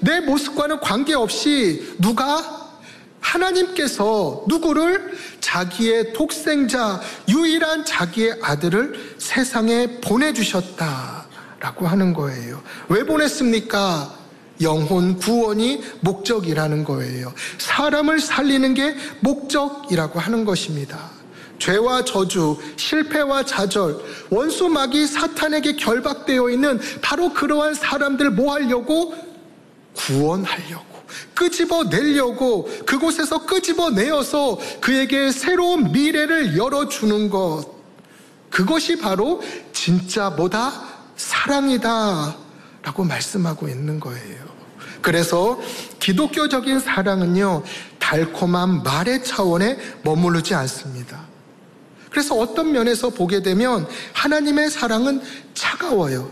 내 모습과는 관계없이 하나님께서 누구를? 자기의 독생자, 유일한 자기의 아들을 세상에 보내주셨다라고 하는 거예요. 왜 보냈습니까? 영혼 구원이 목적이라는 거예요. 사람을 살리는 게 목적이라고 하는 것입니다. 죄와 저주, 실패와 좌절, 원수 마귀 사탄에게 결박되어 있는 바로 그러한 사람들 뭐 하려고? 구원하려고, 끄집어내려고, 그곳에서 끄집어내어서 그에게 새로운 미래를 열어주는 것, 그것이 바로 진짜 사랑이다 라고 말씀하고 있는 거예요. 그래서 기독교적인 사랑은요, 달콤한 말의 차원에 머무르지 않습니다. 그래서 어떤 면에서 보게 되면 하나님의 사랑은 차가워요.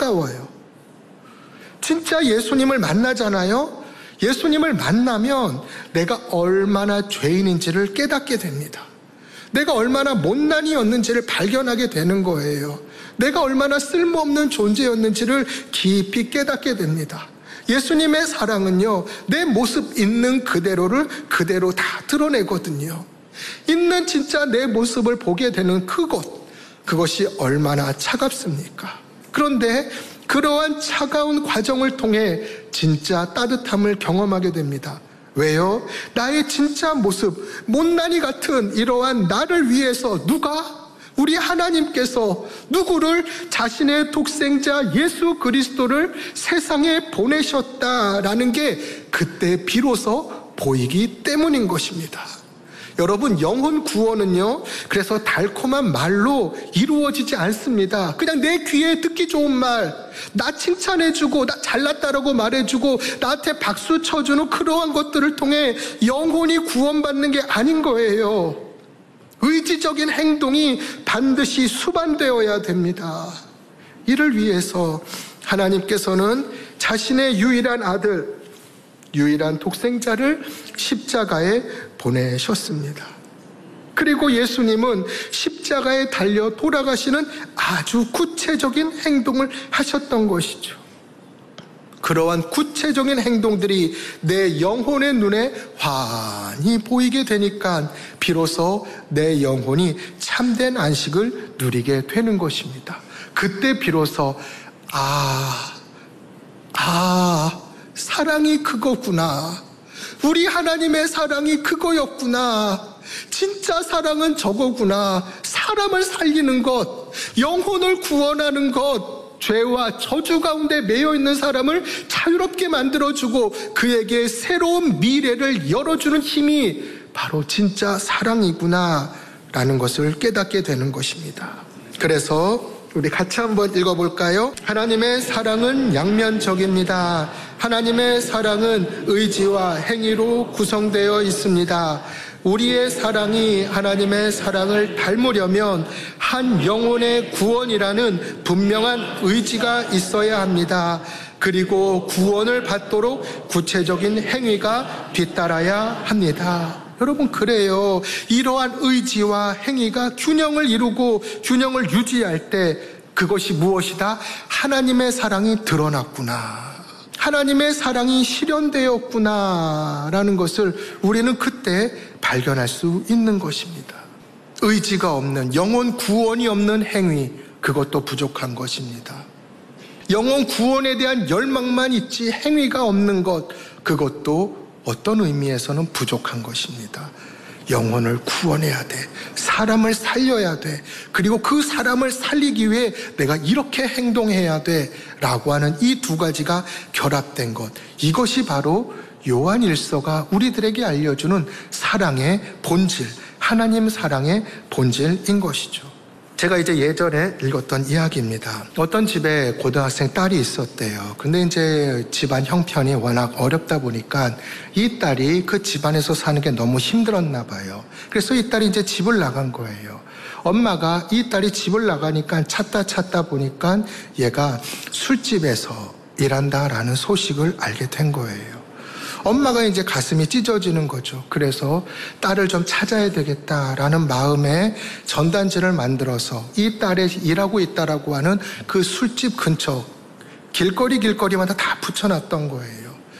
진짜 예수님을 만나잖아요. 예수님을 만나면 내가 얼마나 죄인인지를 깨닫게 됩니다. 내가 얼마나 못난이였는지를 발견하게 되는 거예요. 내가 얼마나 쓸모없는 존재였는지를 깊이 깨닫게 됩니다. 예수님의 사랑은요, 내 모습 있는 그대로를 그대로 다 드러내거든요. 있는 진짜 내 모습을 보게 되는 그것이 얼마나 차갑습니까? 그런데 그러한 차가운 과정을 통해 진짜 따뜻함을 경험하게 됩니다. 왜요? 나의 진짜 모습, 못난이 같은 이러한 나를 위해서 우리 하나님께서 누구를? 자신의 독생자 예수 그리스도를 세상에 보내셨다라는 게 그때 비로소 보이기 때문인 것입니다. 여러분, 영혼 구원은요, 그래서 달콤한 말로 이루어지지 않습니다. 그냥 내 귀에 듣기 좋은 말, 나 칭찬해주고 나 잘났다라고 말해주고 나한테 박수 쳐주는 그러한 것들을 통해 영혼이 구원받는 게 아닌 거예요. 의지적인 행동이 반드시 수반되어야 됩니다. 이를 위해서 하나님께서는 자신의 유일한 아들, 유일한 독생자를 십자가에 보내셨습니다. 그리고 예수님은 십자가에 달려 돌아가시는 아주 구체적인 행동을 하셨던 것이죠. 그러한 구체적인 행동들이 내 영혼의 눈에 환히 보이게 되니까 비로소 내 영혼이 참된 안식을 누리게 되는 것입니다. 그때 비로소 사랑이 그거구나. 우리 하나님의 사랑이 그거였구나. 진짜 사랑은 저거구나. 사람을 살리는 것, 영혼을 구원하는 것, 죄와 저주 가운데 매여있는 사람을 자유롭게 만들어주고 그에게 새로운 미래를 열어주는 힘이 바로 진짜 사랑이구나 라는 것을 깨닫게 되는 것입니다. 그래서 우리 같이 한번 읽어볼까요? 하나님의 사랑은 양면적입니다. 하나님의 사랑은 의지와 행위로 구성되어 있습니다. 우리의 사랑이 하나님의 사랑을 닮으려면 한 영혼의 구원이라는 분명한 의지가 있어야 합니다. 그리고 구원을 받도록 구체적인 행위가 뒤따라야 합니다. 여러분, 그래요. 이러한 의지와 행위가 균형을 이루고 균형을 유지할 때 그것이 무엇이다? 하나님의 사랑이 드러났구나, 하나님의 사랑이 실현되었구나 라는 것을 우리는 그때 발견할 수 있는 것입니다. 의지가 없는, 영혼 구원이 없는 행위, 그것도 부족한 것입니다. 영혼 구원에 대한 열망만 있지 행위가 없는 것, 그것도 어떤 의미에서는 부족한 것입니다. 영혼을 구원해야 돼. 사람을 살려야 돼. 그리고 그 사람을 살리기 위해 내가 이렇게 행동해야 돼 라고 하는 이 두 가지가 결합된 것, 이것이 바로 요한 일서가 우리들에게 알려주는 사랑의 본질, 하나님 사랑의 본질인 것이죠. 제가 이제 예전에 읽었던 이야기입니다. 어떤 집에 고등학생 딸이 있었대요. 근데 이제 집안 형편이 워낙 어렵다 보니까 이 딸이 그 집안에서 사는 게 너무 힘들었나 봐요. 그래서 이 딸이 이제 집을 나간 거예요. 엄마가 이 딸이 집을 나가니까 찾다 보니까 얘가 술집에서 일한다라는 소식을 알게 된 거예요. 엄마가 이제 가슴이 찢어지는 거죠. 그래서 딸을 좀 찾아야 되겠다라는 마음에 전단지를 만들어서 이 딸이 일하고 있다라고 하는 그 술집 근처 길거리마다 다 붙여놨던 거예요.